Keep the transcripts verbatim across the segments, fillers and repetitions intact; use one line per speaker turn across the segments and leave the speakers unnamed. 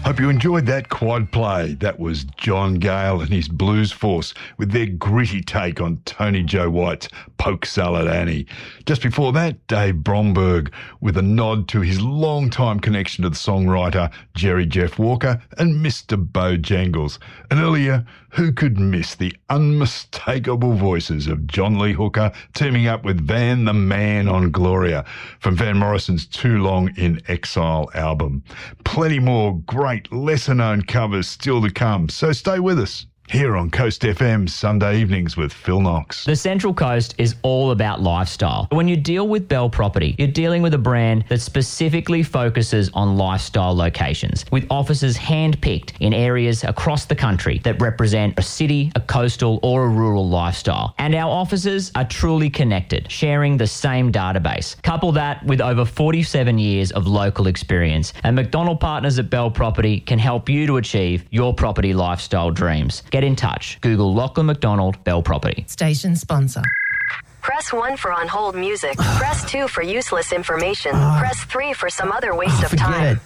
Hope you enjoyed that quad play. That was John Gale and his Blues Force with their gritty take on Tony Joe White's Polk Salad Annie. Just before that, Dave Bromberg with a nod to his long-time connection to the songwriter Jerry Jeff Walker and Mister Bojangles. And earlier, who could miss the unmistakable voices of John Lee Hooker teaming up with Van the Man on Gloria from Van Morrison's Too Long in Exile album. Plenty more great lesser-known covers still to come, so stay with us. Here on Coast F M, Sunday evenings with Phil Knox.
The Central Coast is all about lifestyle. When you deal with Bell Property, you're dealing with a brand that specifically focuses on lifestyle locations, with offices hand-picked in areas across the country that represent a city, a coastal or a rural lifestyle. And our offices are truly connected, sharing the same database. Couple that with over forty-seven years of local experience, and McDonald Partners at Bell Property can help you to achieve your property lifestyle dreams. Get in touch. Google Lachlan McDonald Bell Property.
Station sponsor.
Press one for on-hold music. Press two for useless information. Press three for some other waste of time.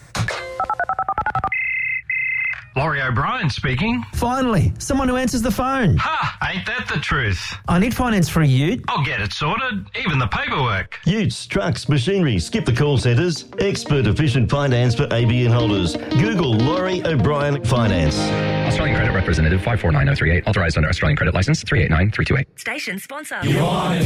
Laurie O'Brien speaking.
Finally, someone who answers the phone.
Ha! Ain't that the truth?
I need finance for a ute.
I'll get it sorted, even the paperwork.
Utes, trucks, machinery, skip the call centres. Expert efficient finance for A B N holders. Google Laurie O'Brien Finance.
Australian Credit Representative five four nine zero three eight. Authorised under Australian Credit Licence three eight nine three two eight.
Station sponsor.